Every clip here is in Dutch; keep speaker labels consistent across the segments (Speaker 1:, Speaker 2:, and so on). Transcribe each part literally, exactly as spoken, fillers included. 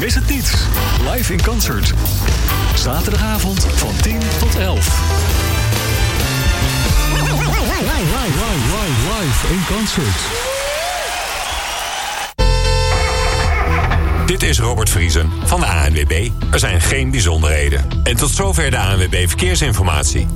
Speaker 1: Mis het niet. Live in concert. Zaterdagavond van tien tot elf. Live, live, live, live in concert.
Speaker 2: Dit is Robert Vriesen van de A N W B. Er zijn geen bijzonderheden. En tot zover de A N W B Verkeersinformatie.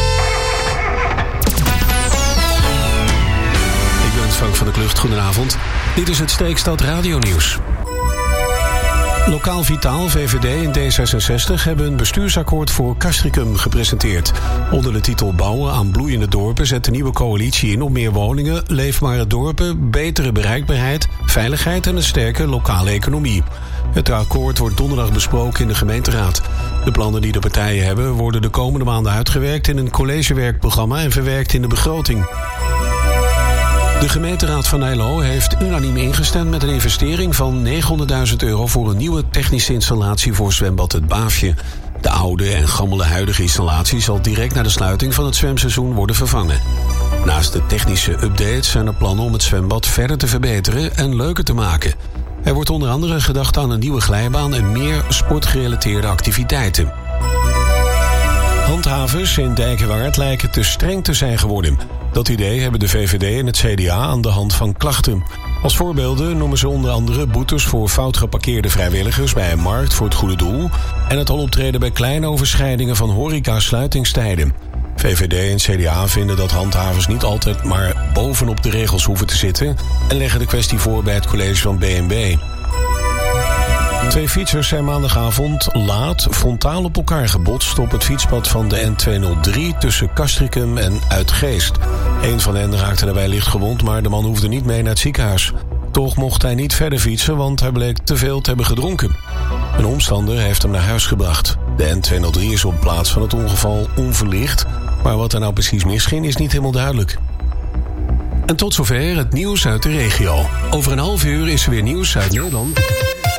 Speaker 3: Ik ben Frank van der Klucht, goedenavond. Dit is het Steekstad Radionieuws. Lokaal Vitaal, V V D en D zesenzestig hebben een bestuursakkoord voor Castricum gepresenteerd. Onder de titel Bouwen aan bloeiende dorpen zet de nieuwe coalitie in op meer woningen, leefbare dorpen, betere bereikbaarheid, veiligheid en een sterke lokale economie. Het akkoord wordt donderdag besproken in de gemeenteraad. De plannen die de partijen hebben worden de komende maanden uitgewerkt in een collegewerkprogramma en verwerkt in de begroting. De gemeenteraad van Nijlo heeft unaniem ingestemd met een investering van negenhonderdduizend euro voor een nieuwe technische installatie voor zwembad Het Baafje. De oude en gammele huidige installatie zal direct na de sluiting van het zwemseizoen worden vervangen. Naast de technische updates zijn er plannen om het zwembad verder te verbeteren en leuker te maken. Er wordt onder andere gedacht aan een nieuwe glijbaan en meer sportgerelateerde activiteiten. Handhavers in Dijkenwaard lijken te streng te zijn geworden. Dat idee hebben de V V D en het C D A aan de hand van klachten. Als voorbeelden noemen ze onder andere boetes voor fout geparkeerde vrijwilligers bij een markt voor het goede doel en het al optreden bij kleine overschrijdingen van horeca-sluitingstijden. V V D en C D A vinden dat handhavers niet altijd maar bovenop de regels hoeven te zitten en leggen de kwestie voor bij het college van B N B. Twee fietsers zijn maandagavond laat frontaal op elkaar gebotst op het fietspad van de N tweehonderddrie tussen Castricum en Uitgeest. Een van hen raakte daarbij licht gewond, maar de man hoefde niet mee naar het ziekenhuis. Toch mocht hij niet verder fietsen, want hij bleek te veel te hebben gedronken. Een omstander heeft hem naar huis gebracht. De N tweehonderddrie is op plaats van het ongeval onverlicht, maar wat er nou precies misging is niet helemaal duidelijk. En tot zover het nieuws uit de regio. Over een half uur is er weer nieuws uit Nederland.